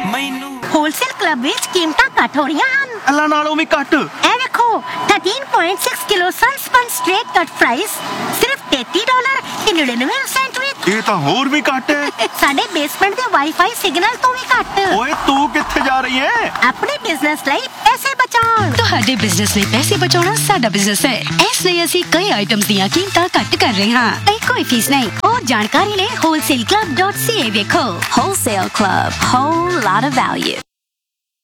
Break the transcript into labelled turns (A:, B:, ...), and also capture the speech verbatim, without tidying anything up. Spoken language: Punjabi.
A: ਮੈਨੂੰ
B: ਹੋਲਸੇਲ ਕਲੱਬ ਵਿੱਚ ਕੀਮਤਾਂ ਘੱਟ ਹੋ ਰਹੀਆਂ ਹਨ।
C: ਅੱਲਾ ਨਾਲੋਂ ਵੀ ਘੱਟ।
B: ਇਹ ਵੇਖੋ thirteen point six kilo ਸਨਸਪਨ straight ਕੱਟ ਫਰਾਈਜ਼ ਸਿਰਫ ਤੇਤੀ ਡਾਲਰ ਤੇ ਨੜਿਨਵੇਂ ਸੈਂਟ ਵਿੱਚ।
C: ਇਹ ਤਾਂ ਹੋਰ ਵੀ ਘੱਟ ਹੈ।
B: ਸਾਡੇ ਬੇਸਮੈਂਟ ਦੇ ਵਾਈਫਾਈ ਸਿਗਨਲ ਤੋਂ ਵੀ ਘੱਟ।
C: ਓਏ ਤੂੰ ਕਿੱਥੇ ਜਾ ਰਹੀ ਹੈ?
B: ਆਪਣੇ ਬਿਜ਼ਨਸ ਲਈ ਪੈਸੇ ਬਚਾਉਣ।
D: ਤੁਹਾਡੇ ਬਿਜ਼ਨਸ ਲਈ ਪੈਸੇ ਬਚਾਉਣਾ ਸਾਡਾ ਬਿਜ਼ਨਸ ਹੈ, ਇਸ ਲਈ ਅਸੀਂ ਕਈ ਆਈਟਮਸ ਦੀਆਂ ਕੀਮਤਾਂ ਘੱਟ ਕਰ ਰਹੇ ਹਾਂ ਤੇ ਕੋਈ ਫੀਸ ਨਹੀਂ। ਹੋਰ ਜਾਣਕਾਰੀ ਲਈ wholesale club dot c a ਵੇਖੋ। Wholesale Club, whole lot of value।